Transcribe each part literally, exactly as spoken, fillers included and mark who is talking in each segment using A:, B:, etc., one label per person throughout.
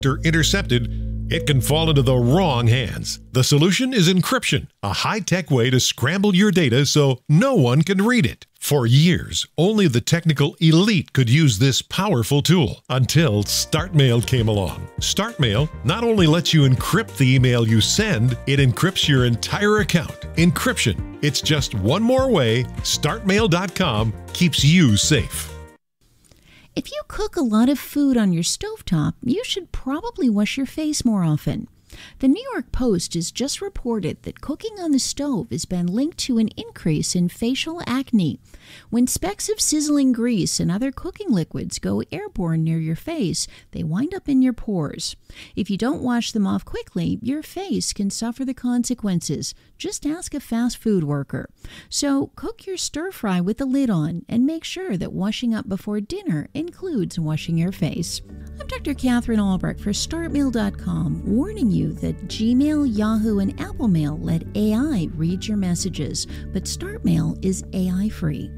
A: are intercepted, it can fall into the wrong hands. The solution is encryption, a high-tech way to scramble your data so no one can read it. For years, only the technical elite could use this powerful tool until StartMail came along. StartMail not only lets you encrypt the email you send, it encrypts your entire account. Encryption. It's just one more way start mail dot com keeps you safe.
B: If you cook a lot of food on your stovetop, you should probably wash your face more often. The New York Post has just reported that cooking on the stove has been linked to an increase in facial acne. When specks of sizzling grease and other cooking liquids go airborne near your face, they wind up in your pores. If you don't wash them off quickly, your face can suffer the consequences. Just ask a fast food worker. So cook your stir fry with the lid on and make sure that washing up before dinner includes washing your face. I'm Doctor Catherine Albrecht for start mail dot com, warning you that Gmail, Yahoo, and Apple Mail let A I read your messages, but StartMail is A I-free.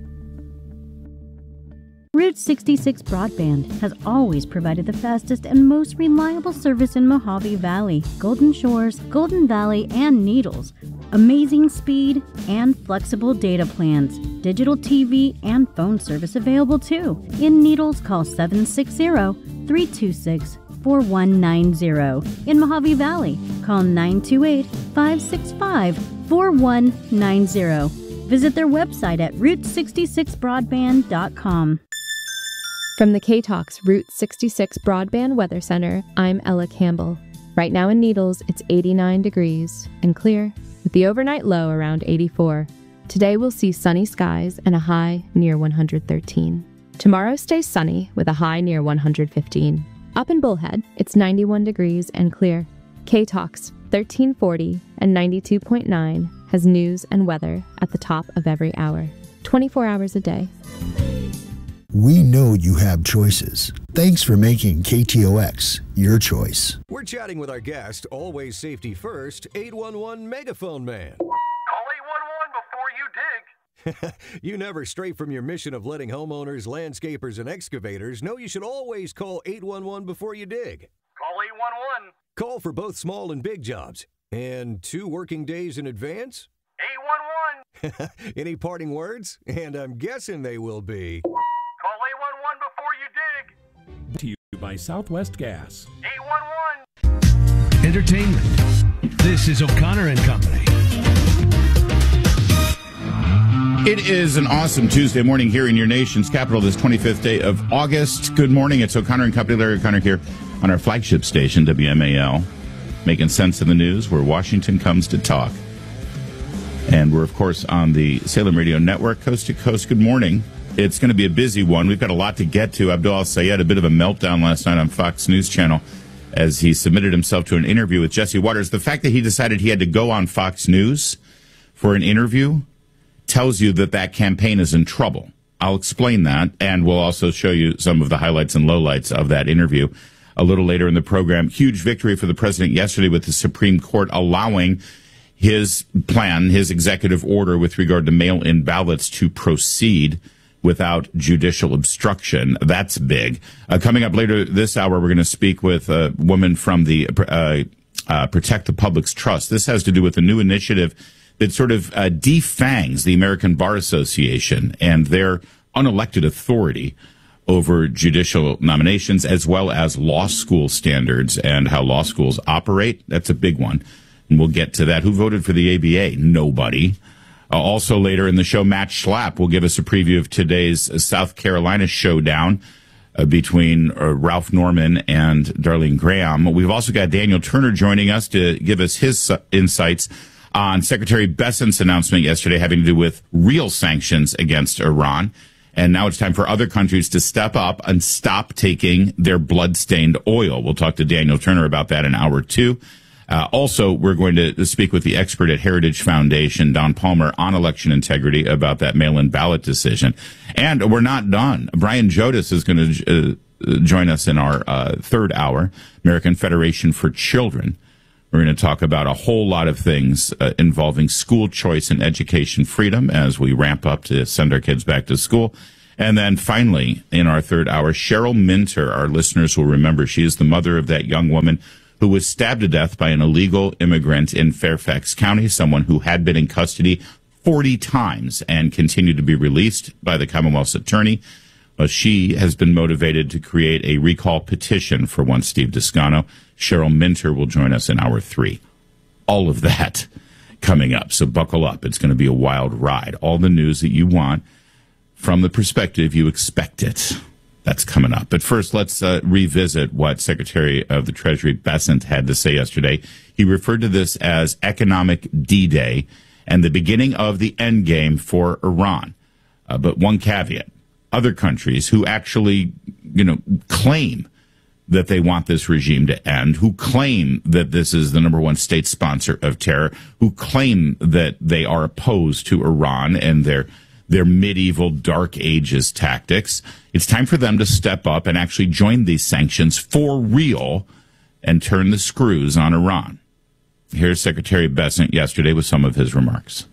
C: Route sixty-six Broadband has always provided the fastest and most reliable service in Mojave Valley, Golden Shores, Golden Valley, and Needles. Amazing speed and flexible data plans. Digital T V and phone service available too. In Needles, call seven six zero, three two six, four one nine zero. In Mojave Valley, call nine two eight, five six five, four one nine zero. Visit their website at route sixty-six broadband dot com.
D: From the K-Talks Route sixty-six Broadband Weather Center, I'm Ella Campbell. Right now in Needles, it's eighty-nine degrees and clear, with the overnight low around eighty-four. Today we'll see sunny skies and a high near one hundred thirteen. Tomorrow stays sunny with a high near one hundred fifteen. Up in Bullhead, it's ninety-one degrees and clear. K-Talks thirteen forty and ninety-two point nine has news and weather at the top of every hour, twenty-four hours a day.
E: We know you have choices. Thanks for making K T O X your choice.
F: We're chatting with our guest, always safety first, eight one one Megaphone Man.
G: Call eight one one before you dig.
F: You never stray from your mission of letting homeowners, landscapers, and excavators know you should always call eight one one before you dig.
G: Call eight one one.
F: Call for both small and big jobs. And two working days in advance?
G: eight one one.
F: Any parting words? And I'm guessing they will be...
G: Call eight one one before you dig.
H: To you by Southwest Gas.
G: eight one one.
I: Entertainment. This is O'Connor and Company.
J: It is an awesome Tuesday morning here in your nation's capital, this twenty-fifth day of August. Good morning. It's O'Connor and Company. Larry O'Connor here on our flagship station, W M A L, making sense of the news where Washington comes to talk. And we're, of course, on the Salem Radio Network, coast to coast. Good morning. It's going to be a busy one. We've got a lot to get to. Abdul Al-Sayed, a bit of a meltdown last night on Fox News Channel as he submitted himself to an interview with Jesse Waters. The fact that he decided he had to go on Fox News for an interview tells you that that campaign is in trouble. I'll explain that, and we'll also show you some of the highlights and lowlights of that interview a little later in the program. Huge victory for the president yesterday with the Supreme Court allowing his plan, his executive order with regard to mail-in ballots to proceed without judicial obstruction. That's big. Uh, coming up later this hour, we're going to speak with a woman from the uh, uh, Protect the Public's Trust. This has to do with a new initiative that sort of uh, defangs the American Bar Association and their unelected authority over judicial nominations, as well as law school standards and how law schools operate. That's a big one. And we'll get to that. Who voted for the A B A? Nobody. Uh, also later in the show, Matt Schlapp will give us a preview of today's uh, South Carolina showdown uh, between uh, Ralph Norman and Darlene Graham. We've also got Daniel Turner joining us to give us his uh, insights on Secretary Bessent's announcement yesterday having to do with real sanctions against Iran. And now it's time for other countries to step up and stop taking their blood-stained oil. We'll talk to Daniel Turner about that in hour two. Uh, also, we're going to speak with the expert at Heritage Foundation, Don Palmer, on election integrity about that mail-in ballot decision. And we're not done. Brian Jodis is going to uh, join us in our uh, third hour, American Federation for Children. We're going to talk about a whole lot of things uh, involving school choice and education freedom as we ramp up to send our kids back to school. And then finally, in our third hour, Cheryl Minter, our listeners will remember, she is the mother of that young woman who was stabbed to death by an illegal immigrant in Fairfax County, someone who had been in custody forty times and continued to be released by the Commonwealth's attorney. Uh, she has been motivated to create a recall petition for one Steve Descano. Cheryl Minter will join us in hour three. All of that coming up, so buckle up. It's going to be a wild ride. All the news that you want from the perspective you expect it. That's coming up. But first, let's uh, revisit what Secretary of the Treasury Bessent had to say yesterday. He referred to this as economic D-Day and the beginning of the end game for Iran. Uh, but one caveat. Other countries who actually, you know, claim that they want this regime to end, who claim that this is the number one state sponsor of terror, who claim that they are opposed to Iran and their their medieval dark ages tactics. It's time for them to step up and actually join these sanctions for real and turn the screws on Iran. Here's Secretary Bessent yesterday with some of his remarks.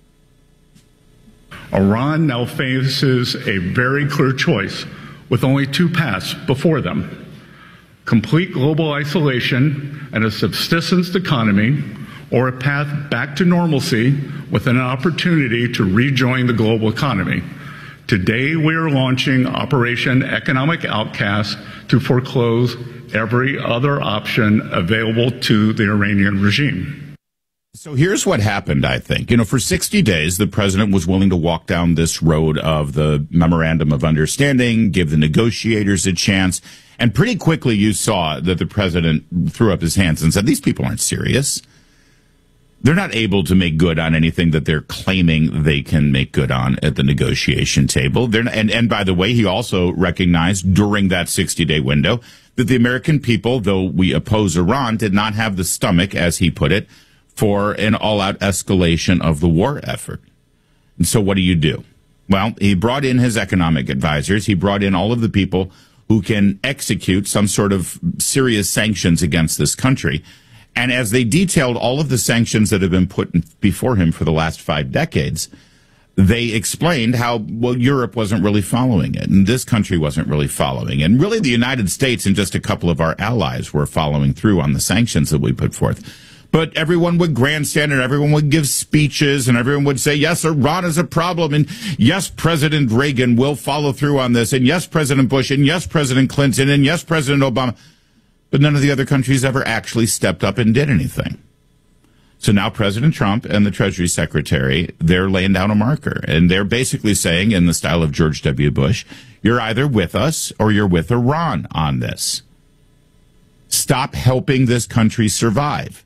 K: Iran now faces a very clear choice with only two paths before them: complete global isolation and a subsistence economy, or a path back to normalcy with an opportunity to rejoin the global economy. Today, we are launching Operation Economic Outcast to foreclose every other option available to the Iranian regime.
J: So here's what happened, I think. You know, for sixty days, the president was willing to walk down this road of the Memorandum of Understanding, give the negotiators a chance. And pretty quickly you saw that the president threw up his hands and said, these people aren't serious. They're not able to make good on anything that they're claiming they can make good on at the negotiation table. They're not, and, and by the way, he also recognized during that sixty-day window that the American people, though we oppose Iran, did not have the stomach, as he put it, for an all-out escalation of the war effort. And so what do you do? Well, he brought in his economic advisors. He brought in all of the people who can execute some sort of serious sanctions against this country. And as they detailed all of the sanctions that have been put before him for the last five decades, they explained how, well, Europe wasn't really following it, and this country wasn't really following. And really the United States and just a couple of our allies were following through on the sanctions that we put forth. But everyone would grandstand and everyone would give speeches and everyone would say, yes, Iran is a problem. And yes, President Reagan will follow through on this. And yes, President Bush. And yes, President Clinton. And yes, President Obama. But none of the other countries ever actually stepped up and did anything. So now President Trump and the Treasury Secretary, they're laying down a marker. And they're basically saying, in the style of George W. Bush, you're either with us or you're with Iran on this. Stop helping this country survive.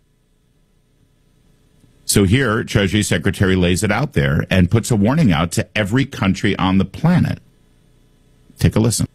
J: So here, Treasury Secretary lays it out there and puts a warning out to every country on the planet. Take a listen.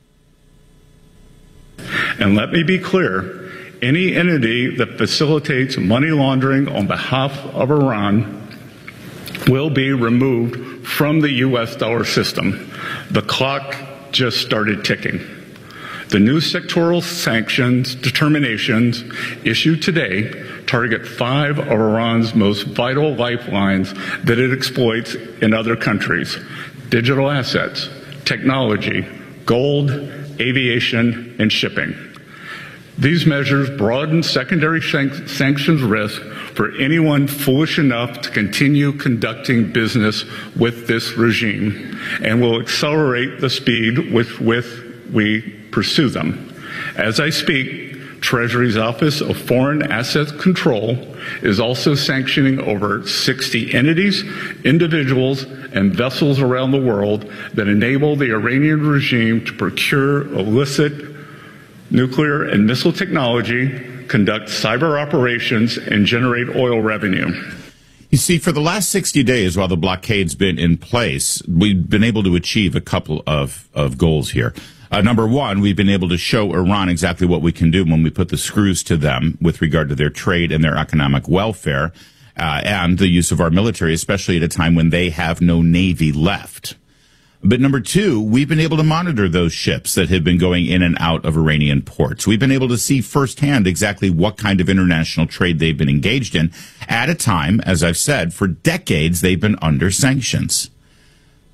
K: And let me be clear, any entity that facilitates money laundering on behalf of Iran will be removed from the U S dollar system. The clock just started ticking. The new sectoral sanctions determinations issued today target five of Iran's most vital lifelines that it exploits in other countries: digital assets, technology, gold, aviation, and shipping. These measures broaden secondary san- sanctions risk for anyone foolish enough to continue conducting business with this regime, and will accelerate the speed with which we pursue them. As I speak, Treasury's Office of Foreign Assets Control is also sanctioning over sixty entities, individuals, and vessels around the world that enable the Iranian regime to procure illicit nuclear and missile technology, conduct cyber operations, and generate oil revenue.
J: You see, for the last sixty days, while the blockade's been in place, we've been able to achieve a couple of, of goals here. Uh, number one, we've been able to show Iran exactly what we can do when we put the screws to them with regard to their trade and their economic welfare, uh, and the use of our military, especially at a time when they have no navy left. But number two, we've been able to monitor those ships that have been going in and out of Iranian ports. We've been able to see firsthand exactly what kind of international trade they've been engaged in at a time, as I've said, for decades they've been under sanctions.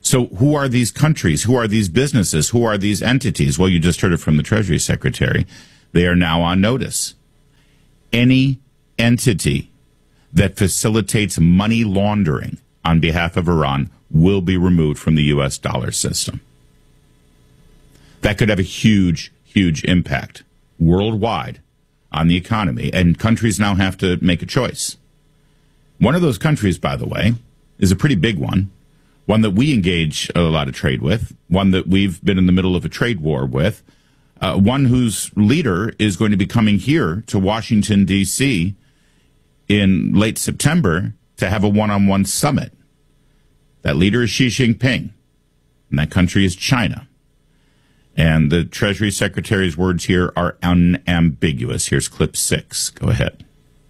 J: So who are these countries? Who are these businesses? Who are these entities? Well, you just heard it from the Treasury Secretary. They are now on notice. Any entity that facilitates money laundering on behalf of Iran will be removed from the U S dollar system. That could have a huge, huge impact worldwide on the economy, and countries now have to make a choice. One of those countries, by the way, is a pretty big one, one that we engage a lot of trade with, one that we've been in the middle of a trade war with, uh, one whose leader is going to be coming here to Washington, D C in late September to have a one-on-one summit. That leader is Xi Jinping, and that country is China. And the Treasury Secretary's words here are unambiguous. Here's clip six. Go ahead.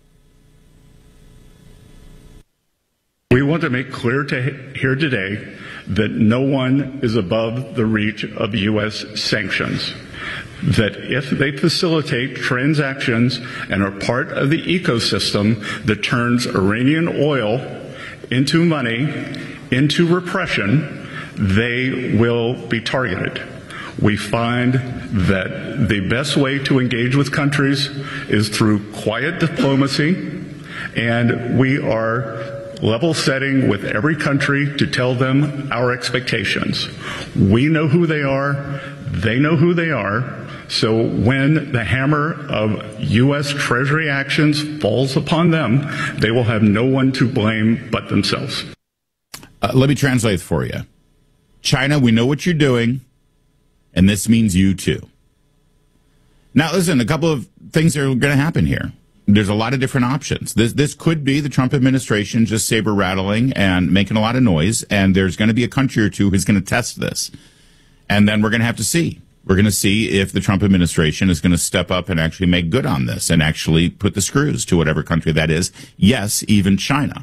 K: We want to make clear to here today that no one is above the reach of U S sanctions. That if they facilitate transactions and are part of the ecosystem that turns Iranian oil into money, into repression, they will be targeted. We find that the best way to engage with countries is through quiet diplomacy, and we are level setting with every country to tell them our expectations. We know who they are, they know who they are, so when the hammer of U S Treasury actions falls upon them, they will have no one to blame but themselves.
J: Uh, let me translate for you. China, we know what you're doing, and this means you too. Now, listen, a couple of things are going to happen here. There's a lot of different options. This this could be the Trump administration just saber rattling and making a lot of noise, and there's going to be a country or two who's going to test this. And then we're going to have to see. We're going to see if the Trump administration is going to step up and actually make good on this and actually put the screws to whatever country that is. Yes, even China.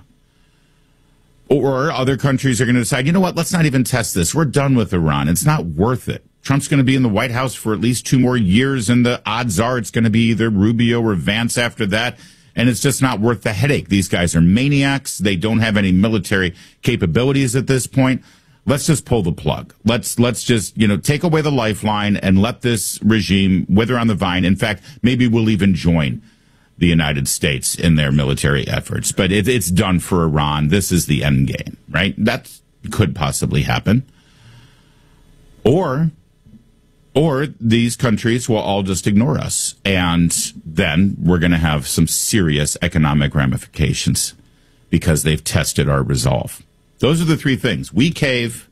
J: Or other countries are going to decide, you know what, let's not even test this. We're done with Iran. It's not worth it. Trump's going to be in the White House for at least two more years, and the odds are it's going to be either Rubio or Vance after that, and it's just not worth the headache. These guys are maniacs. They don't have any military capabilities at this point. Let's just pull the plug. Let's let's just, you know, take away the lifeline and let this regime wither on the vine. In fact, maybe we'll even join the United States in their military efforts. But it, it's done for Iran. This is the end game, right? That could possibly happen. Or... Or these countries will all just ignore us, and then we're going to have some serious economic ramifications because they've tested our resolve. Those are the three things. We cave,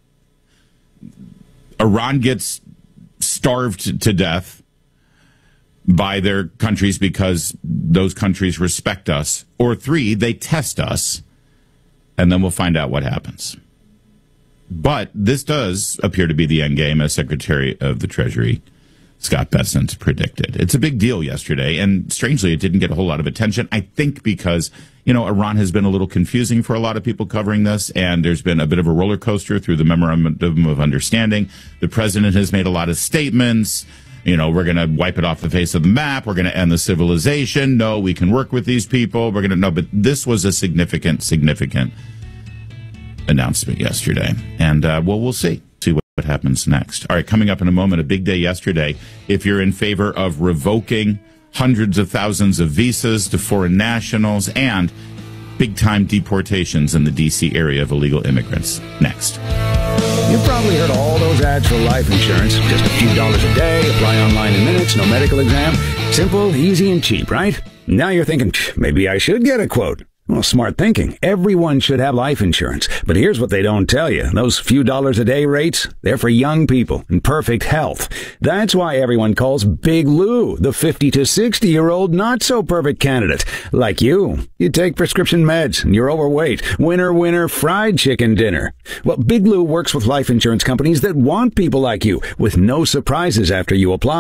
J: Iran gets starved to death by their countries because those countries respect us, or three, they test us, and then we'll find out what happens. But this does appear to be the end game, as Secretary of the Treasury Scott Bessent predicted. It's a big deal yesterday, and strangely, it didn't get a whole lot of attention. I think because, you know, Iran has been a little confusing for a lot of people covering this, and there's been a bit of a roller coaster through the Memorandum of Understanding. The president has made a lot of statements. You know, we're going to wipe it off the face of the map. We're going to end the civilization. No, we can work with these people. We're going to know. But this was a significant, significant announcement yesterday. And, uh, well, we'll see. See what, what happens next. All right, coming up in a moment, a big day yesterday. If you're in favor of revoking hundreds of thousands of visas to foreign nationals and big-time deportations in the D C area of illegal immigrants. Next.
L: You've probably heard all those ads for life insurance. Just a few dollars a day, apply online in minutes, no medical exam. Simple, easy, and cheap, right? Now you're thinking, maybe I should get a quote. Well, smart thinking. Everyone should have life insurance. But here's what they don't tell you. Those few dollars a day rates, they're for young people in perfect health. That's why everyone calls Big Lou the fifty to sixty-year-old not-so-perfect candidate. Like you. You take prescription meds and you're overweight. Winner, winner, fried chicken dinner. Well, Big Lou works with life insurance companies that want people like you with no surprises after you apply.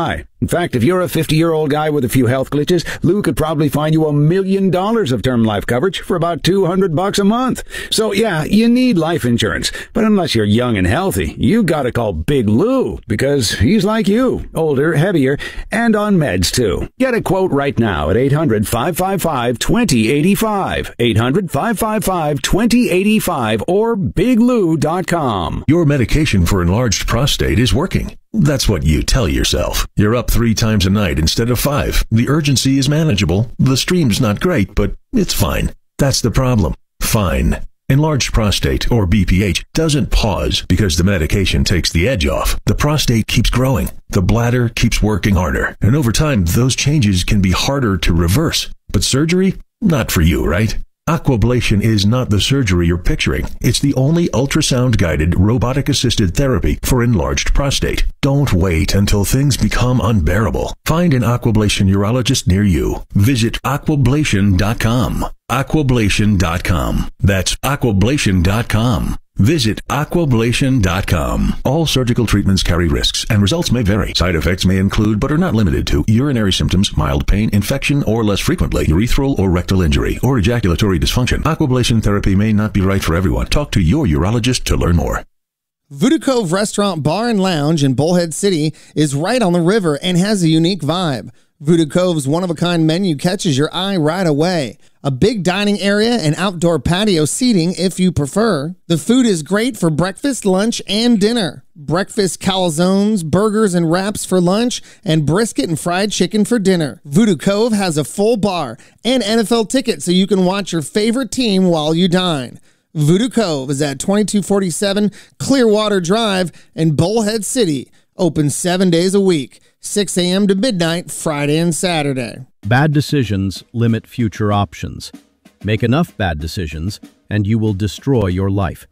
L: In fact, if you're a fifty-year-old guy with a few health glitches, Lou could probably find you a million dollars of term life coverage for about two hundred bucks a month. So yeah, you need life insurance. But unless you're young and healthy, you gotta call Big Lou, because he's like you, older, heavier, and on meds too. Get a quote right now at eight hundred, five five five, two zero eight five, eight hundred, five five five, two zero eight five, or big lou dot com.
I: Your medication for enlarged prostate is working. That's what you tell yourself. You're up three times a night instead of five. The urgency is manageable. The stream's not great, but it's fine. That's the problem. Fine. Enlarged prostate, or B P H, doesn't pause because the medication takes the edge off. The prostate keeps growing. The bladder keeps working harder. And over time, those changes can be harder to reverse. But surgery? Not for you, right? Aquablation is not the surgery you're picturing. It's the only ultrasound-guided, robotic-assisted therapy for enlarged prostate. Don't wait until things become unbearable. Find an Aquablation urologist near you. Visit aquablation dot com. aquablation dot com. That's aquablation dot com. Visit aquablation dot com. All surgical treatments carry risks, and results may vary. Side effects may include, but are not limited to, urinary symptoms, mild pain, infection, or less frequently, urethral or rectal injury, or ejaculatory dysfunction. Aquablation therapy may not be right for everyone. Talk to your urologist to learn more.
M: Voodoo Cove Restaurant, Bar, and Lounge in Bullhead City is right on the river and has a unique vibe. Voodoo Cove's one-of-a-kind menu catches your eye right away. A big dining area and outdoor patio seating if you prefer. The food is great for breakfast, lunch, and dinner. Breakfast calzones, burgers and wraps for lunch, and brisket and fried chicken for dinner. Voodoo Cove has a full bar and N F L tickets so you can watch your favorite team while you dine. Voodoo Cove is at twenty-two forty-seven Clearwater Drive in Bullhead City. Open seven days a week, six a.m. to midnight, Friday and Saturday.
N: Bad decisions limit future options. Make enough bad decisions, and you will destroy your life.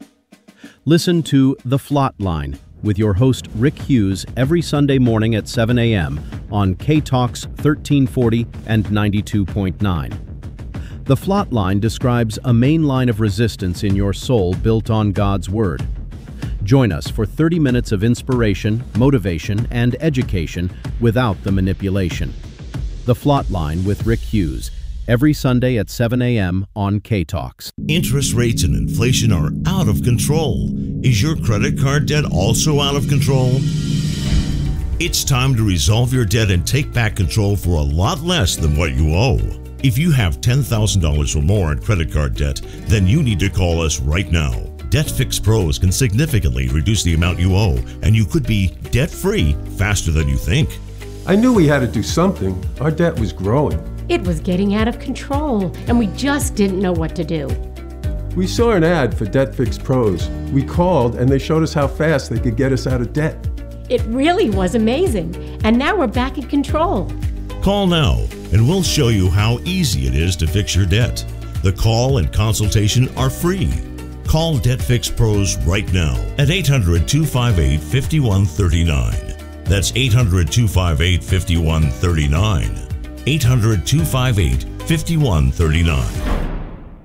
N: Listen to The Flot Line with your host Rick Hughes every Sunday morning at seven a.m. on K-Talks thirteen forty and ninety-two point nine. The Flot Line describes a main line of resistance in your soul built on God's Word. Join us for thirty minutes of inspiration, motivation, and education without the manipulation. The Flot Line with Rick Hughes, every Sunday at seven a.m. on K-Talks.
O: Interest rates and inflation are out of control. Is your credit card debt also out of control? It's time to resolve your debt and take back control for a lot less than what you owe. If you have ten thousand dollars or more in credit card debt, then you need to call us right now. DebtFix Pros can significantly reduce the amount you owe, and you could be debt-free faster than you think.
P: I knew we had to do something. Our debt was growing.
Q: It was getting out of control, and we just didn't know what to do.
P: We saw an ad for DebtFix Pros. We called, and they showed us how fast they could get us out of debt.
Q: It really was amazing, and now we're back in control.
O: Call now, and we'll show you how easy it is to fix your debt. The call and consultation are free. Call DebtFix Pros right now at eight hundred, two five eight, five one three nine. That's eight hundred, two five eight, five one three nine. eight hundred, two five eight, five one three nine.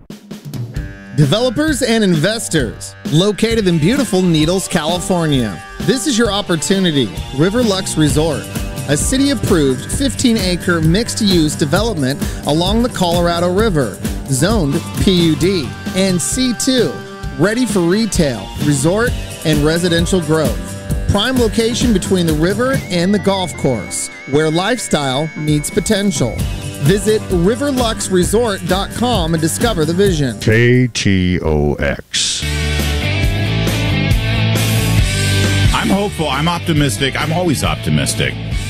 M: Developers and investors, located in beautiful Needles, California. This is your opportunity. Riverlux Resort, a city-approved fifteen acre mixed-use development along the Colorado River, zoned P U D and C two, ready for retail, resort, and residential growth. Prime location between the river and the golf course, where lifestyle meets potential. Visit riverlux resort dot com and discover the vision.
E: K T O X.
J: I'm hopeful. I'm optimistic. I'm always optimistic.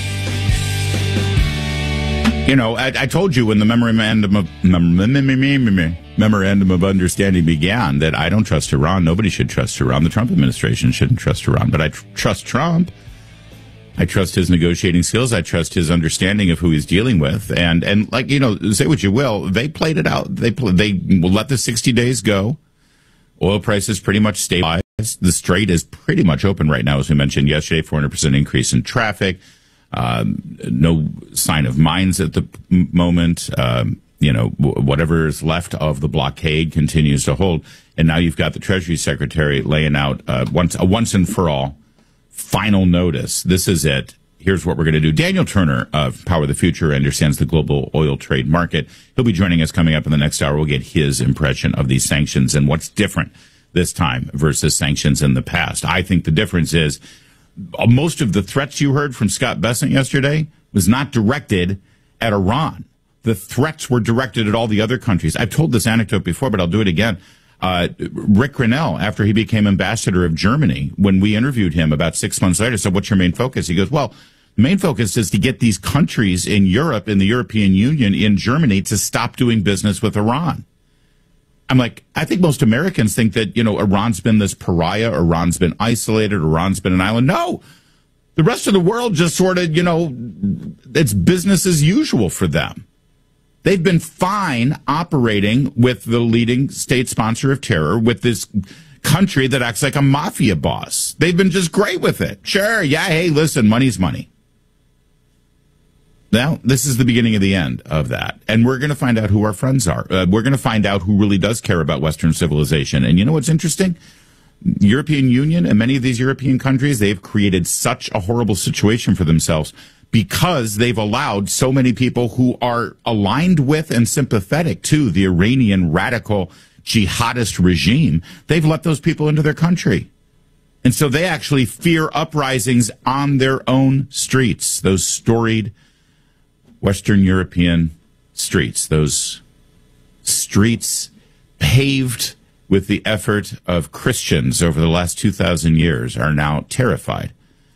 J: You know, I, I told you when the memorandum of mem, mem, mem, mem, memorandum of understanding began that I don't trust Iran. Nobody should trust Iran. The Trump administration shouldn't trust Iran. But I tr- trust Trump. I trust his negotiating skills. I trust his understanding of who he's dealing with. And, and like, you know, say what you will, they played it out. They pl- they will let the sixty days go. Oil prices pretty much stabilized. The Strait is pretty much open right now, as we mentioned yesterday, four hundred percent increase in traffic. Um, no sign of mines at the moment. Um, you know, w- whatever is left of the blockade continues to hold. And now you've got the Treasury Secretary laying out uh, once a once and for all final notice. This is it. here's what we're going to do. Daniel Turner of Power the Future understands the global oil trade market. He'll be joining us coming up in the next hour. We'll get his impression of these sanctions and what's different this time versus sanctions in the past. I think the difference is most of the threats you heard from Scott Bessent yesterday was not directed at Iran. The threats were directed at all the other countries. I've told this anecdote before, but I'll do it again. Uh, Rick Grinnell, after he became ambassador of Germany, when we interviewed him about six months later, said, what's your main focus? He goes, well, the main focus is to get these countries in Europe, in the European Union, in Germany, to stop doing business with Iran. I'm like, I think most Americans think that, you know, Iran's been this pariah, Iran's been isolated, Iran's been an island. No, the rest of the world just sort of, you know, it's business as usual for them. They've been fine operating with the leading state sponsor of terror, with this country that acts like a mafia boss. They've been just great with it. Sure, yeah, hey, listen, money's money. Now, this is the beginning of the end of that. And we're going to find out who our friends are. Uh, we're going to find out who really does care about Western civilization. And you know what's interesting? European Union and many of these European countries, they've created such a horrible situation for themselves because they've allowed so many people who are aligned with and sympathetic to the Iranian radical jihadist regime. They've let those people into their country. And so they actually fear uprisings on their own streets, those storied Western European streets, those streets paved with the effort of Christians over the last two thousand years are now terrified.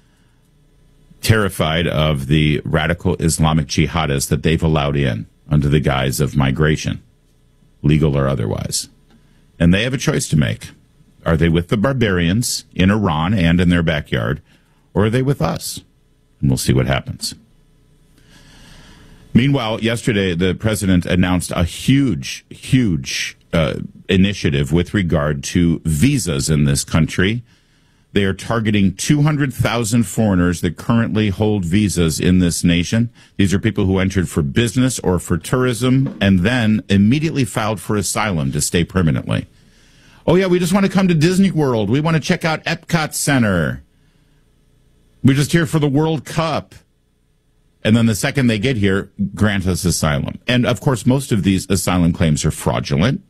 J: Terrified of the radical Islamic jihadists that they've allowed in under the guise of migration, legal or otherwise. And they have a choice to make. Are they with the barbarians in Iran and in their backyard, or are they with us? And we'll see what happens. Meanwhile, yesterday, the president announced a huge, huge uh, initiative with regard to visas in this country. They are targeting two hundred thousand foreigners that currently hold visas in this nation. These are people who entered for business or for tourism and then immediately filed for asylum to stay permanently. Oh, yeah, we just want to come to Disney World. We want to check out Epcot Center. We're just here for the World Cup. And then the second they get here, grant us asylum. And, of course, most of these asylum claims are fraudulent.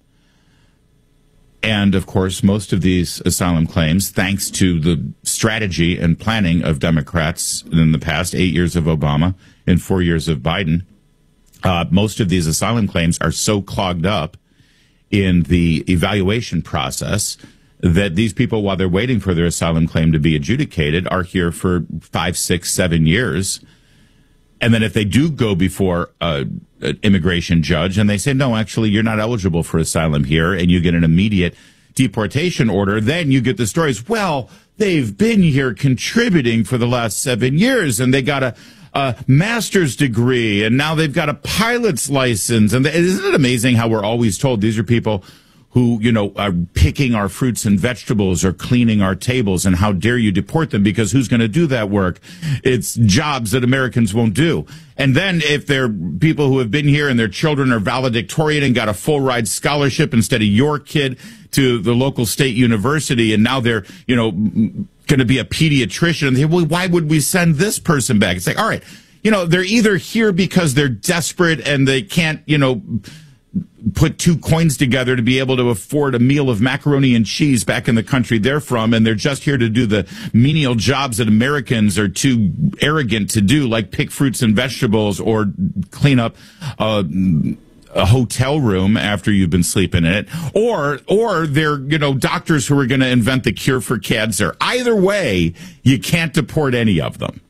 J: And, of course, most of these asylum claims, thanks to the strategy and planning of Democrats in the past eight years of Obama and four years of Biden, uh, most of these asylum claims are so clogged up in the evaluation process that these people, while they're waiting for their asylum claim to be adjudicated, are here for five, six, seven years. And then if they do go before uh, an immigration judge and they say, no, actually, you're not eligible for asylum here, and you get an immediate deportation order, then you get the stories, well, they've been here contributing for the last seven years, and they got a, a master's degree, and now they've got a pilot's license. And isn't it amazing how we're always told these are people who, you know, are picking our fruits and vegetables or cleaning our tables, and how dare you deport them, because who's going to do that work? It's jobs that Americans won't do. And then if they're people who have been here and their children are valedictorian and got a full ride scholarship instead of your kid to the local state university, and now they're, you know, going to be a pediatrician, and they, well, why would we send this person back? It's like, all right, you know, they're either here because they're desperate and they can't, you know, put two coins together to be able to afford a meal of macaroni and cheese back in the country they're from, and they're just here to do the menial jobs that Americans are too arrogant to do, like pick fruits and vegetables or clean up uh, a hotel room after you've been sleeping in it, or or they're, you know, doctors who are going to invent the cure for cancer. Either way, you can't deport any of them.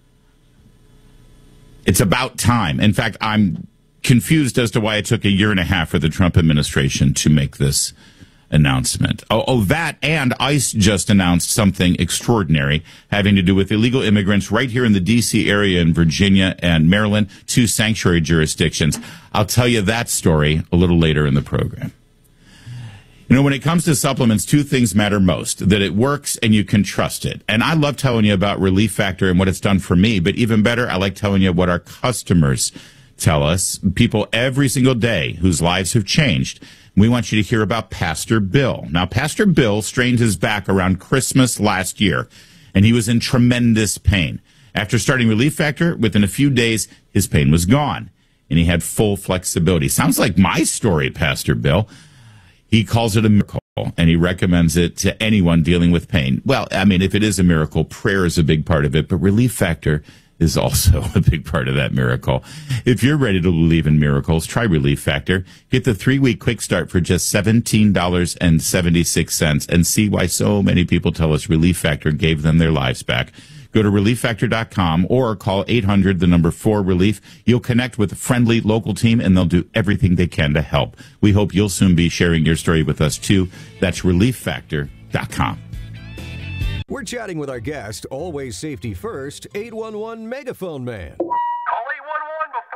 J: It's about time. In fact, I'm confused as to why it took a year and a half for the Trump administration to make this announcement. Oh, oh, that, and ICE just announced something extraordinary having to do with illegal immigrants right here in the D C area in Virginia and Maryland, two sanctuary jurisdictions. I'll tell you that story a little later in the program. You know, when it comes to supplements, two things matter most: that it works and you can trust it. And I love telling you about Relief Factor and what it's done for me, but even better, I like telling you what our customers tell us, people every single day whose lives have changed. We want you to hear about Pastor Bill. Now, Pastor Bill strained his back around Christmas last year, and he was in tremendous pain. After starting Relief Factor, within a few days, his pain was gone, and he had full flexibility. Sounds like my story, Pastor Bill. He calls it a miracle, and he recommends it to anyone dealing with pain. Well, I mean, if it is a miracle, prayer is a big part of it, but Relief Factor is also a big part of that miracle. If you're ready to believe in miracles, try Relief Factor. Get the three-week quick start for just seventeen dollars and seventy-six cents and see why so many people tell us Relief Factor gave them their lives back. Go to relief factor dot com or call eight hundred, the number four relief. You'll connect with a friendly local team, and they'll do everything they can to help. We hope you'll soon be sharing your story with us, too. That's relief factor dot com.
F: We're chatting with our guest, always safety first, eight one one Megaphone Man.
G: Call eight one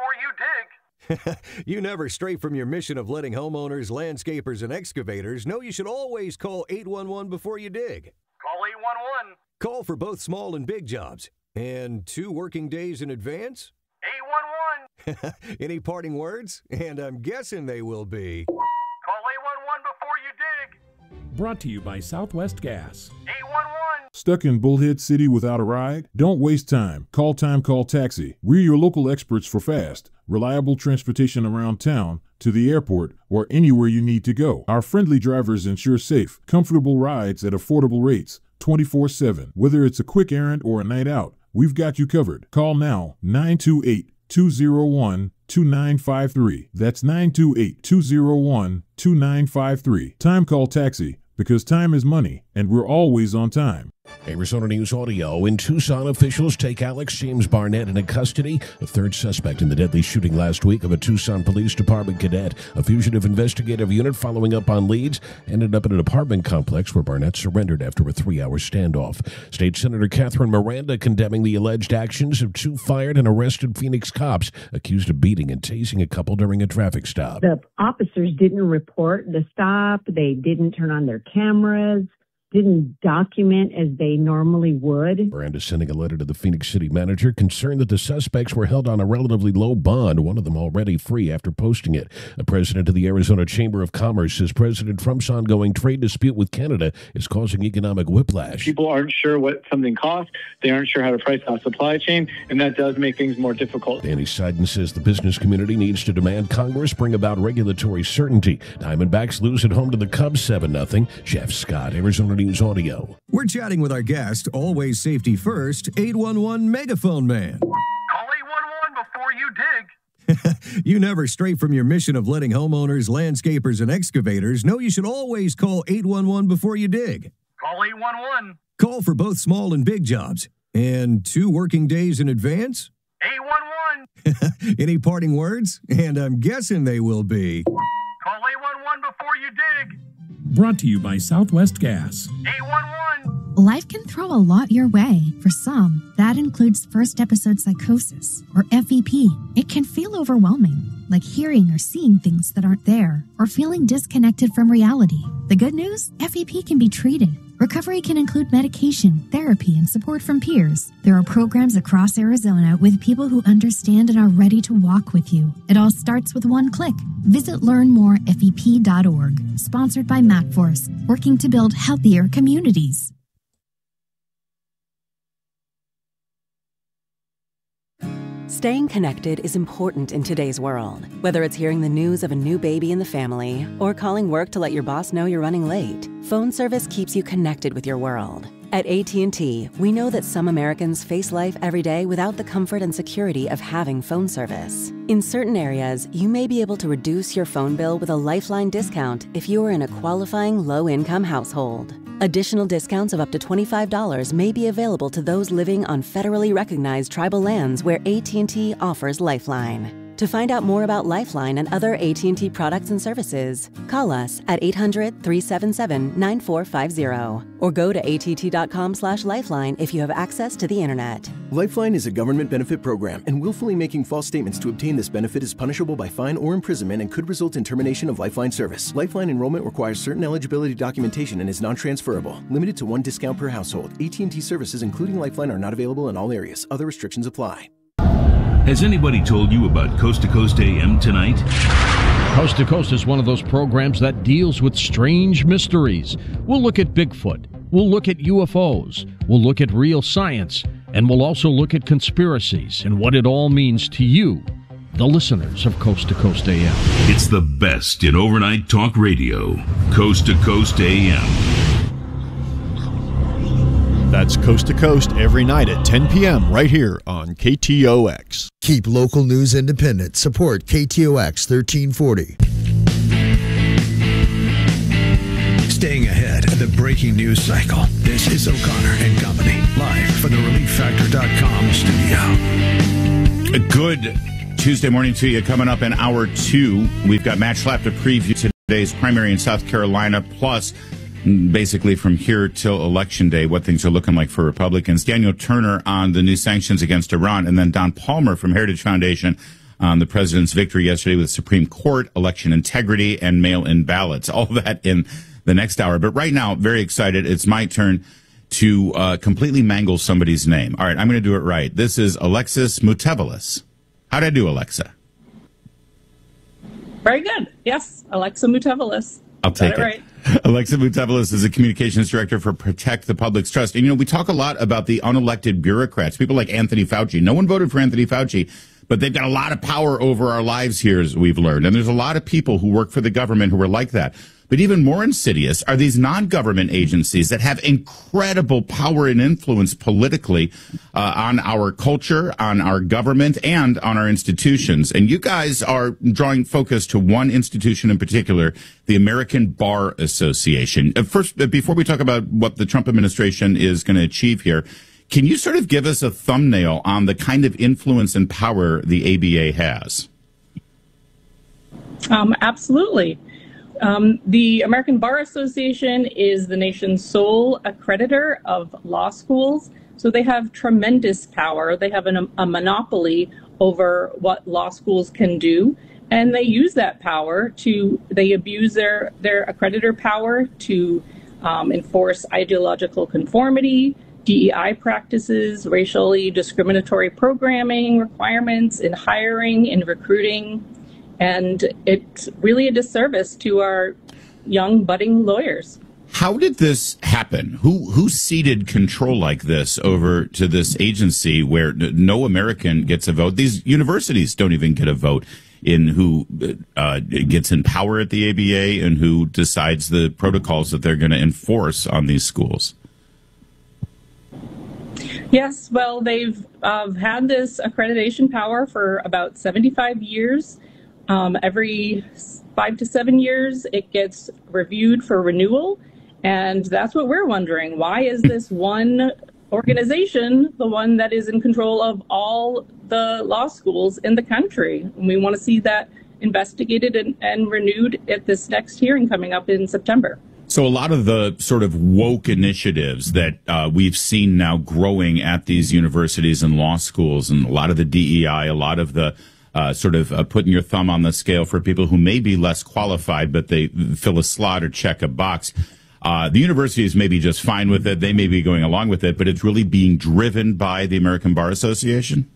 G: one before you dig.
F: You never stray from your mission of letting homeowners, landscapers, and excavators know you should always call eight one one before you dig.
G: Call eight one one.
F: Call for both small and big jobs. And two working days in advance?
G: eight one one.
F: Any parting words? And I'm guessing they will be.
G: Call eight one one before you dig.
H: Brought to you by Southwest Gas.
G: eight one one.
R: Stuck in Bullhead City without a ride? Don't waste time. Call Time Call Taxi. We're your local experts for fast, reliable transportation around town, to the airport, or anywhere you need to go. Our friendly drivers ensure safe, comfortable rides at affordable rates, twenty-four seven. Whether it's a quick errand or a night out, we've got you covered. Call now, nine two eight, two zero one, two nine five three. That's nine two eight, two zero one, two nine five three. Time Call Taxi, because time is money, and we're always on time.
S: Arizona News Audio. In Tucson, officials take Alex James Barnett into custody, a third suspect in the deadly shooting last week of a Tucson Police Department cadet. A fugitive investigative unit following up on leads ended up in an apartment complex where Barnett surrendered after a three-hour standoff. State Senator Catherine Miranda condemning the alleged actions of two fired and arrested Phoenix cops accused of beating and tasing a couple during a traffic stop.
T: The officers didn't report the stop. They didn't turn on their cameras. Didn't document as they normally would.
S: Miranda sending a letter to the Phoenix City manager concerned that the suspects were held on a relatively low bond, one of them already free after posting it. The president of the Arizona Chamber of Commerce says President Trump's ongoing trade dispute with Canada is causing economic whiplash.
U: People aren't sure what something costs. They aren't sure how to price out supply chain, and that does make things more difficult.
S: Danny Seiden says the business community needs to demand Congress bring about regulatory certainty. Diamondbacks lose at home to the Cubs seven nothing. Jeff Scott, Arizona News Audio.
F: We're chatting with our guest, always safety first, eight one one Megaphone Man.
G: Call eight one one before you dig.
F: You never stray from your mission of letting homeowners, landscapers, and excavators know you should always call eight one one before you dig.
G: Call eight one one.
F: Call for both small and big jobs. And two working days in advance?
G: eight one one.
F: Any parting words? And I'm guessing they will be.
G: Call eight one one before you dig.
H: Brought to you by Southwest Gas.
G: eight one one.
V: Life can throw a lot your way. For some, that includes first episode psychosis, or F E P. It can feel overwhelming, like hearing or seeing things that aren't there, or feeling disconnected from reality. The good news? F E P can be treated. Recovery can include medication, therapy, and support from peers. There are programs across Arizona with people who understand and are ready to walk with you. It all starts with one click. Visit learn more F E P dot org. Sponsored by MacForce, working to build healthier communities.
W: Staying connected is important in today's world. Whether it's hearing the news of a new baby in the family or calling work to let your boss know you're running late, phone service keeps you connected with your world. At A T and T, we know that some Americans face life every day without the comfort and security of having phone service. In certain areas, you may be able to reduce your phone bill with a Lifeline discount if you are in a qualifying low-income household. Additional discounts of up to twenty-five dollars may be available to those living on federally recognized tribal lands where A T and T offers Lifeline. To find out more about Lifeline and other A T and T products and services, call us at eight hundred, three seven seven, nine four five zero or go to A T T dot com slash lifeline if you have access to the internet.
X: Lifeline is a government benefit program, and willfully making false statements to obtain this benefit is punishable by fine or imprisonment and could result in termination of Lifeline service. Lifeline enrollment requires certain eligibility documentation and is non-transferable. Limited to one discount per household. A T and T services, including Lifeline, are not available in all areas. Other restrictions apply.
I: Has anybody told you about Coast to Coast A M tonight?
Y: Coast to Coast is one of those programs that deals with strange mysteries. We'll look at Bigfoot. We'll look at U F Os. We'll look at real science. And we'll also look at conspiracies and what it all means to you, the listeners of Coast to Coast A M.
A: It's the best in overnight talk radio. Coast to Coast A M.
B: That's Coast to Coast every night at ten p.m. right here on K T O X.
E: Keep local news independent. Support K T O X thirteen forty.
C: Staying ahead of the breaking news cycle. This is O'Connor and Company, live from the relief factor dot com studio.
J: A good Tuesday morning to you. Coming up in hour two, we've got Matt Schlapp to preview today's primary in South Carolina, plus basically from here till Election Day, what things are looking like for Republicans. Daniel Turner on the new sanctions against Iran, and then Don Palmer from Heritage Foundation on the president's victory yesterday with the Supreme Court, election integrity, and mail-in ballots. All that in the next hour. But right now, very excited. It's my turn to uh, completely mangle somebody's name. All right, I'm going to do it right. This is Alexis Mutevelis. How'd I do, Alexa?
D: Very good. Yes, Alexa Mutevelis.
J: I'll take
D: Got it.
J: it.
D: Right.
J: Alexa Mutevelis is a communications director for Protect the Public's Trust. And, you know, we talk a lot about the unelected bureaucrats, people like Anthony Fauci. No one voted for Anthony Fauci, but they've got a lot of power over our lives here, as we've learned. And there's a lot of people who work for the government who are like that. But even more insidious are these non-government agencies that have incredible power and influence politically uh, on our culture, on our government, and on our institutions. And you guys are drawing focus to one institution in particular, the American Bar Association. Uh, first, uh, before we talk about what the Trump administration is going to achieve here, can you sort of give us a thumbnail on the kind of influence and power the A B A has?
D: Um, absolutely. Um, the American Bar Association is the nation's sole accreditor of law schools. So they have tremendous power. They have an, a monopoly over what law schools can do. And they use that power to, they abuse their, their accreditor power to um, enforce ideological conformity, D E I practices, racially discriminatory programming requirements in hiring, in recruiting. And it's really a disservice to our young budding lawyers.
J: How did this happen? Who who ceded control like this over to this agency where no American gets a vote? These universities don't even get a vote in who uh, gets in power at the A B A and who decides the protocols that they're going to enforce on these schools.
D: Yes, well, they've uh, had this accreditation power for about seventy-five years. Um, every five to seven years, it gets reviewed for renewal. And that's what we're wondering. Why is this one organization the one that is in control of all the law schools in the country? And we want to see that investigated and, and renewed at this next hearing coming up in September.
J: So a lot of the sort of woke initiatives that uh, we've seen now growing at these universities and law schools, and a lot of the D E I, a lot of the Uh, sort of uh, putting your thumb on the scale for people who may be less qualified, but they fill a slot or check a box. Uh, the universities may be just fine with it. They may be going along with it, but it's really being driven by the American Bar Association?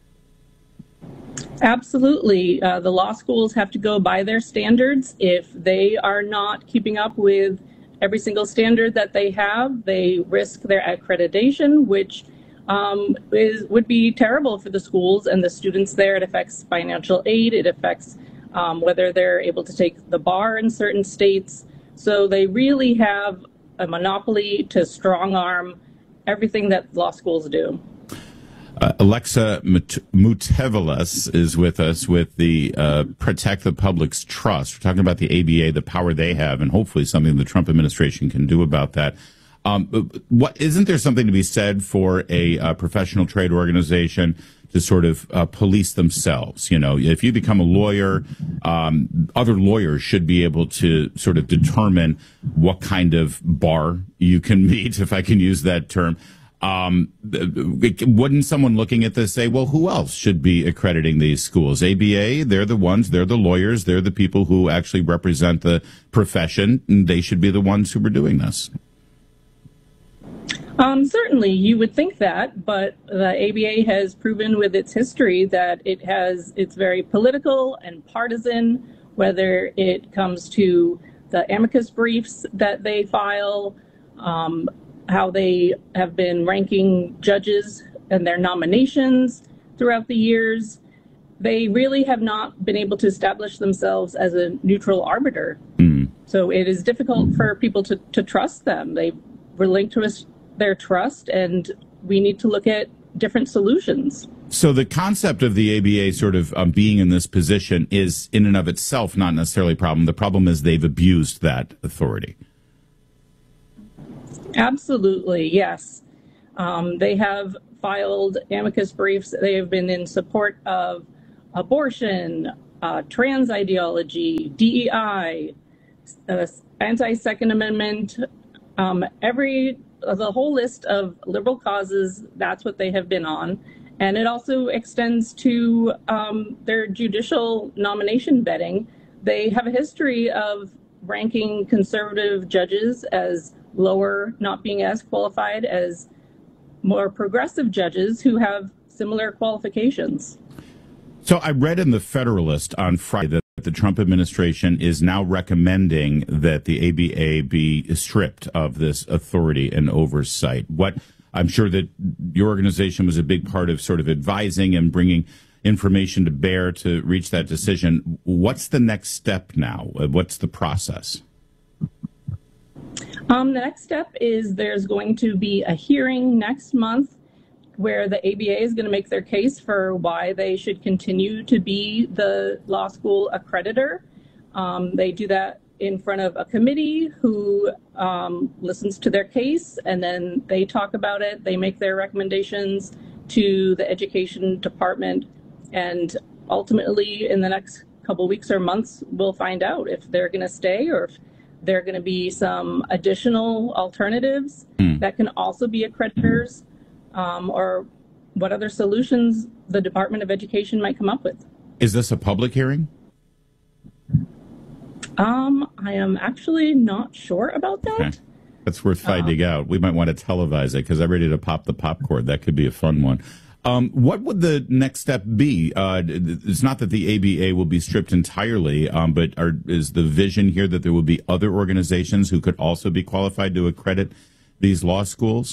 D: Absolutely. Uh, the law schools have to go by their standards. If they are not keeping up with every single standard that they have, they risk their accreditation, which Um, is, would be terrible for the schools and the students there. It affects financial aid. It affects um, whether they're able to take the bar in certain states. So they really have a monopoly to strong arm everything that law schools do.
J: Uh, Alexa Mutevelis is with us with the uh, Protect the Public's Trust. We're talking about the A B A, the power they have, and hopefully something the Trump administration can do about that. Um, what isn't there something to be said for a uh, professional trade organization to sort of uh, police themselves? You know, if you become a lawyer, um, other lawyers should be able to sort of determine what kind of bar you can meet, if I can use that term. Um, wouldn't someone looking at this say, well, who else should be accrediting these schools? A B A, they're the ones, they're the lawyers, they're the people who actually represent the profession, and they should be the ones who are doing this.
D: Um, certainly, you would think that, but the A B A has proven with its history that it has, it's very political and partisan, whether it comes to the amicus briefs that they file, um, how they have been ranking judges and their nominations throughout the years, they really have not been able to establish themselves as a neutral arbiter.
J: Mm.
D: So it is difficult for people to, to trust them. They relinquish their trust, and we need to look at different solutions.
J: So the concept of the A B A sort of um, being in this position is in and of itself not necessarily a problem. The problem is they've abused that authority.
D: Absolutely, yes. Um, they have filed amicus briefs. They have been in support of abortion, uh, trans ideology, D E I, uh, anti-Second Amendment, um, every the whole list of liberal causes. That's what they have been on. And it also extends to um, their judicial nomination vetting. They have a history of ranking conservative judges as lower, not being as qualified as more progressive judges who have similar qualifications.
J: So I read in the Federalist on Friday that the Trump administration is now recommending that the A B A be stripped of this authority and oversight. What I'm sure that your organization was a big part of sort of advising and bringing information to bear to reach that decision. What's the next step now? What's the process?
D: Um, the next step is there's going to be a hearing next month where the A B A is going to make their case for why they should continue to be the law school accreditor. Um, they do that in front of a committee who um, listens to their case, and then they talk about it. They make their recommendations to the education department, and ultimately in the next couple weeks or months, we'll find out if they're going to stay or if there are going to be some additional alternatives mm. that can also be accreditors, um, or what other solutions the Department of Education might come up with.
J: Is this a public hearing?
D: Um, I am actually not sure about that. Okay.
J: That's worth finding um, out. We might want to televise it because I'm ready to pop the popcorn. That could be a fun one. Um, what would the next step be? Uh, it's not that the A B A will be stripped entirely, um, but are, is the vision here that there will be other organizations who could also be qualified to accredit these law schools?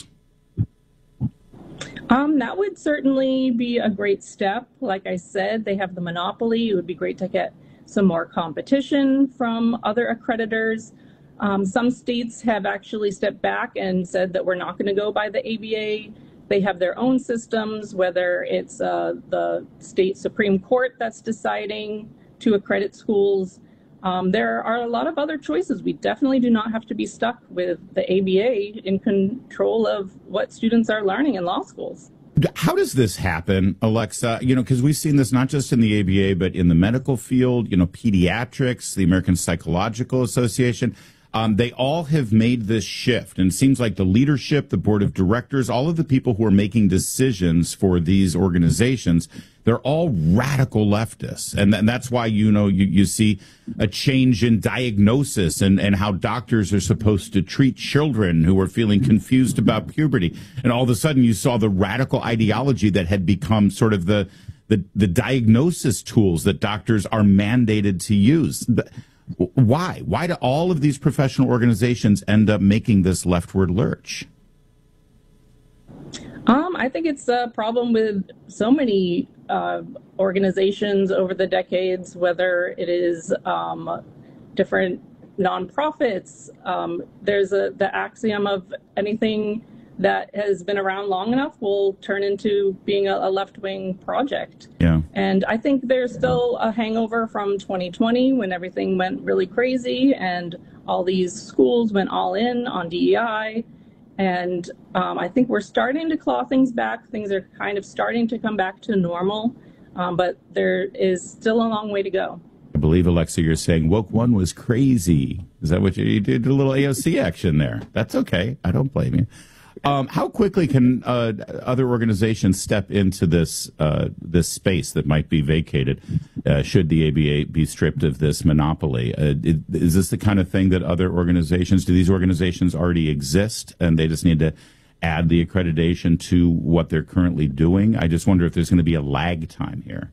D: Um, that would certainly be a great step. Like I said, they have the monopoly. It would be great to get some more competition from other accreditors. Um, some states have actually stepped back and said that we're not going to go by the A B A. They have their own systems, whether it's uh, the state Supreme Court that's deciding to accredit schools. Um, there are a lot of other choices. We definitely do not have to be stuck with the A B A in control of what students are learning in law schools.
J: How does this happen, Alexa? You know, because we've seen this not just in the A B A, but in the medical field, you know, pediatrics, the American Psychological Association. Um, they all have made this shift. And it seems like the leadership, the board of directors, all of the people who are making decisions for these organizations, they're all radical leftists. And, th- and that's why, you know, you, you see a change in diagnosis and, and how doctors are supposed to treat children who are feeling confused about puberty. And all of a sudden you saw the radical ideology that had become sort of the, the, the diagnosis tools that doctors are mandated to use. The, Why? Why do all of these professional organizations end up making this leftward lurch?
D: Um, I think it's a problem with so many uh, organizations over the decades, whether it is um, different nonprofits. Um, there's a, the axiom of anything that has been around long enough will turn into being a, a left-wing project.
J: Yeah.
D: And I think there's still a hangover from twenty twenty when everything went really crazy and all these schools went all in on D E I. And um, I think we're starting to claw things back. Things are kind of starting to come back to normal, um, but there is still a long way to go.
J: I believe, Alexa, you're saying woke one was crazy. Is that what you, you did? A little A O C action there. That's okay. I don't blame you. Um, how quickly can uh, other organizations step into this uh, this space that might be vacated uh, should the A B A be stripped of this monopoly? Uh, it, is this the kind of thing that other organizations, do these organizations already exist and they just need to add the accreditation to what they're currently doing? I just wonder if there's going to be a lag time here.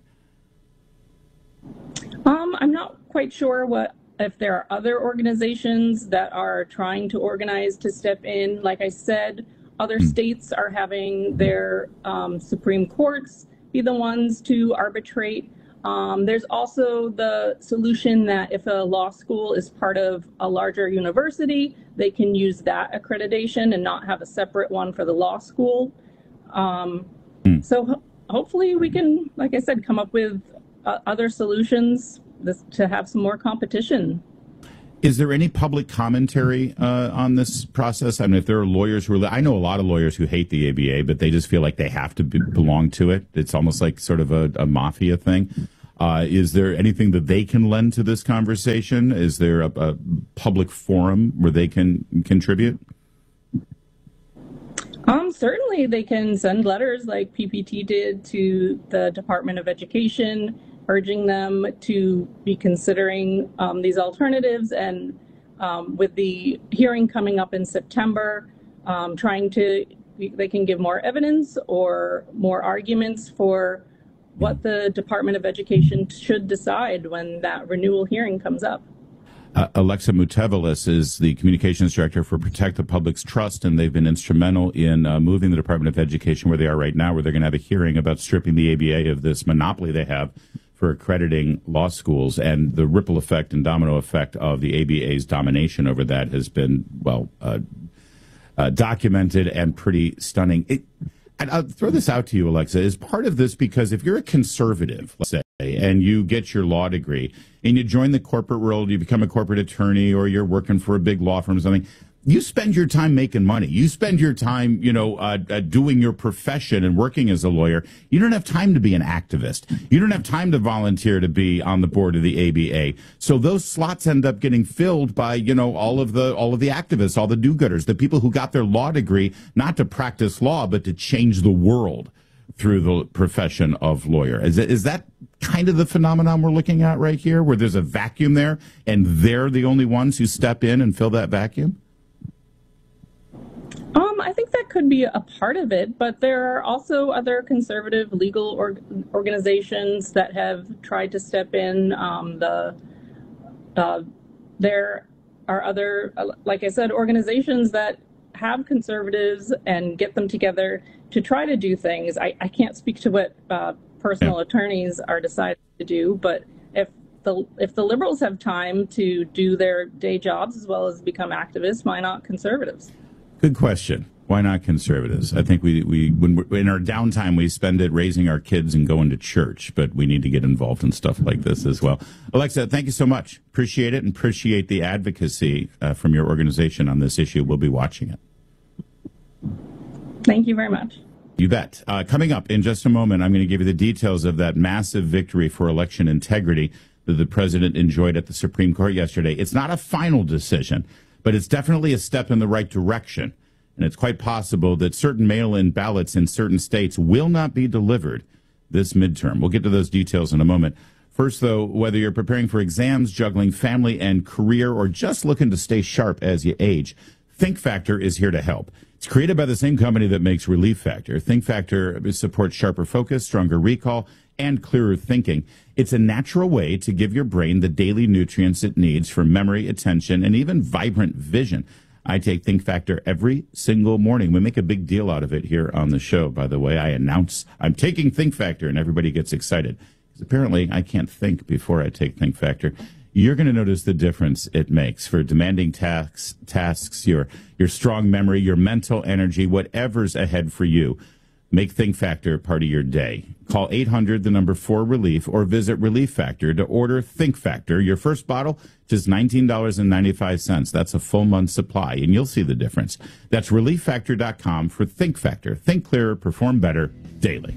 D: Um, I'm not quite sure what if there are other organizations that are trying to organize to step in. Like I said, other states are having their um, Supreme Courts be the ones to arbitrate. Um, there's also the solution that if a law school is part of a larger university, they can use that accreditation and not have a separate one for the law school. Um, mm. So ho- hopefully we can, like I said, come up with uh, other solutions this, to have some more competition.
J: Is there any public commentary uh, on this process? I mean, if there are lawyers who are, I know a lot of lawyers who hate the A B A, but they just feel like they have to be, belong to it. It's almost like sort of a, a mafia thing. Uh, is there anything that they can lend to this conversation? Is there a, a public forum where they can contribute?
D: Um, certainly they can send letters like P P T did to the Department of Education, urging them to be considering um, these alternatives, and um, with the hearing coming up in September, um, trying to, they can give more evidence or more arguments for what the Department of Education should decide when that renewal hearing comes up.
J: Uh, Alexa Mutevelis is the communications director for Protect the Public's Trust, and they've been instrumental in uh, moving the Department of Education where they are right now, where they're going to have a hearing about stripping the A B A of this monopoly they have for accrediting law schools. And the ripple effect and domino effect of the A B A's domination over that has been, well, uh, uh, documented and pretty stunning. It, and I'll throw this out to you, Alexa. Is part of this because if you're a conservative, let's say, and you get your law degree and you join the corporate world, you become a corporate attorney, or you're working for a big law firm or something, you spend your time making money. You spend your time, you know, uh, uh, doing your profession and working as a lawyer. You don't have time to be an activist. You don't have time to volunteer to be on the board of the A B A. So those slots end up getting filled by, you know, all of the all of the activists, all the do-gooders, the people who got their law degree not to practice law, but to change the world through the profession of lawyer. Is is that kind of the phenomenon we're looking at right here, where there's a vacuum there and they're the only ones who step in and fill that vacuum?
D: Um, I think that could be a part of it, but there are also other conservative legal or, organizations that have tried to step in. Um, the uh, there are other, like I said, organizations that have conservatives and get them together to try to do things. I, I can't speak to what uh, personal attorneys are deciding to do, but if the if the liberals have time to do their day jobs as well as become activists, why not conservatives? Good question. Why not conservatives? I think we, we when we're, in our downtime, we spend it raising our kids and going to church, but we need to get involved in stuff like this as well. Alexa, thank you so much. Appreciate it, and appreciate the advocacy uh, from your organization on this issue. We'll be watching it. Thank you very much. You bet. Uh, coming up in just a moment, I'm going to give you the details of that massive victory for election integrity that the president enjoyed at the Supreme Court yesterday. It's not a final decision, but it's definitely a step in the right direction. And it's quite possible that certain mail-in ballots in certain states will not be delivered this midterm. We'll get to those details in a moment. First, though, whether you're preparing for exams, juggling family and career, or just looking to stay sharp as you age, Think Factor is here to help. It's created by the same company that makes Relief Factor. Think Factor supports sharper focus, stronger recall, and clearer thinking. It's a natural way to give your brain the daily nutrients it needs for memory, attention, and even vibrant vision. I take Think Factor every single morning. We make a big deal out of it here on the show, by the way. I announce I'm taking Think Factor, and everybody gets excited. Because apparently I can't think before I take Think Factor. You're going to notice the difference it makes for demanding tasks, tasks, your your strong memory, your mental energy, whatever's ahead for you. Make Think Factor part of your day. Call eight hundred, the number four, relief, or visit Relief Factor to order Think Factor. Your first bottle, just nineteen dollars and ninety-five cents. That's a full month's supply, and you'll see the difference. That's relief factor dot com for Think Factor. Think clearer, perform better, daily.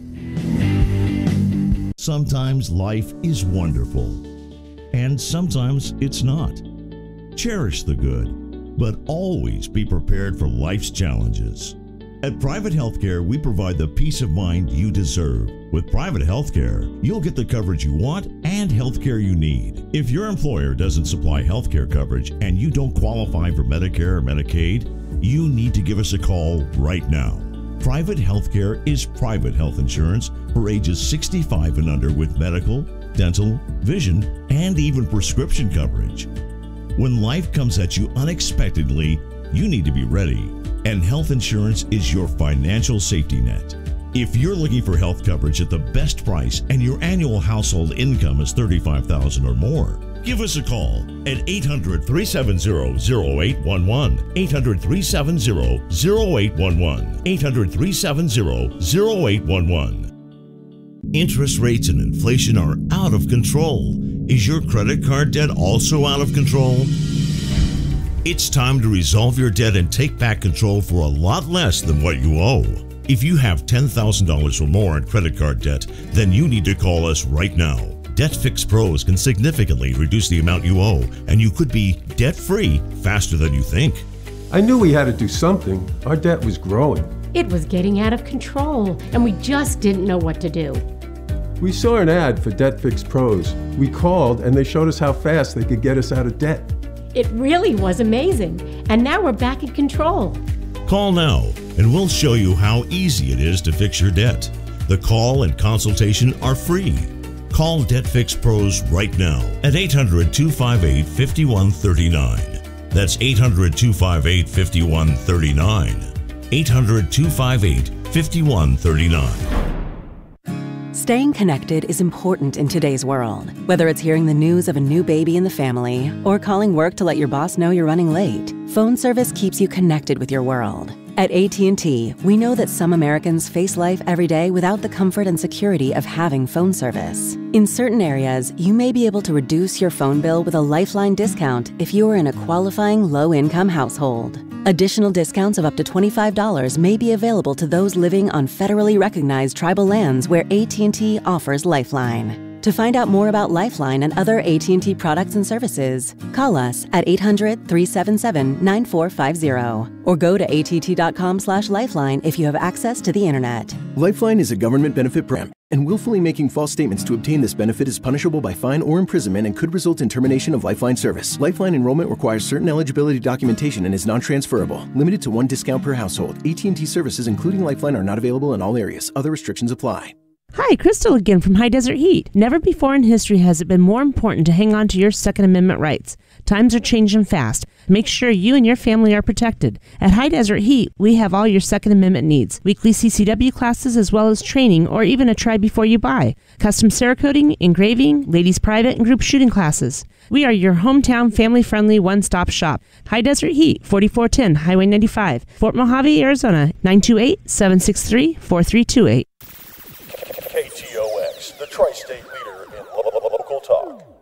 O: Sometimes life is wonderful, and sometimes it's not. Cherish the good, but always be prepared for life's challenges. At Private Healthcare, we provide the peace of mind you deserve. With Private Healthcare, you'll get the coverage you want and healthcare you need. If your employer doesn't supply healthcare coverage and you don't qualify for Medicare or Medicaid, you need to give us a call right now. Private Healthcare is private health insurance for ages sixty-five and under with medical, dental, vision, and even prescription coverage. When life comes at you unexpectedly, you need to be ready. and health insurance is your financial safety net. If you're looking for health coverage at the best price and your annual household income is thirty-five thousand dollars or more, give us a call at eight hundred, three seven zero, zero eight one one, eight hundred, three seven zero, zero eight one one, eight hundred, three seven zero, zero eight one one. Interest rates and inflation are out of control. Is your credit card debt also out of control? It's time to resolve your debt and take back control for a lot less than what you owe. If you have ten thousand dollars or more in credit card debt, then you need to call us right now. Debt Fix Pros can significantly reduce the amount you owe, and you could be debt-free faster than you think.
K: I knew we had to do something. Our debt was growing.
L: It was getting out of control, and we just didn't know what to do.
K: We saw an ad for Debt Fix Pros. We called, and they showed us how fast they could get us out of debt.
L: It really was amazing, and now we're back in control.
O: Call now, and we'll show you how easy it is to fix your debt. The call and consultation are free. Call Debt Fix Pros right now at eight hundred, two five eight, five one three nine. That's eight hundred, two five eight, five one three nine. eight hundred, two five eight, five one three nine.
W: Staying connected is important in today's world. Whether it's hearing the news of a new baby in the family or calling work to let your boss know you're running late, phone service keeps you connected with your world. At A T and T, we know that some Americans face life every day without the comfort and security of having phone service. In certain areas, you may be able to reduce your phone bill with a Lifeline discount if you are in a qualifying low-income household. Additional discounts of up to twenty-five dollars may be available to those living on federally recognized tribal lands where A T and T offers Lifeline. To find out more about Lifeline and other A T and T products and services, call us at eight hundred, three seven seven, nine four five zero or go to A T T dot com slash lifeline if you have access to the internet.
X: Lifeline is a government benefit program, and willfully making false statements to obtain this benefit is punishable by fine or imprisonment and could result in termination of Lifeline service. Lifeline enrollment requires certain eligibility documentation and is non-transferable. Limited to one discount per household. A T and T services, including Lifeline, are not available in all areas. Other restrictions apply.
N: Hi, Crystal again from High Desert Heat. Never before in history has it been more important to hang on to your Second Amendment rights. Times are changing fast. Make sure you and your family are protected. At High Desert Heat, we have all your Second Amendment needs. Weekly C C W classes as well as training or even a try before you buy. Custom Cerakoting, engraving, ladies private and group shooting classes. We are your hometown family-friendly one-stop shop. High Desert Heat, forty-four ten Highway ninety-five, Fort Mojave, Arizona, nine two eight, seven six three, four three two eight.
B: K T O X, the tri-state leader in local talk.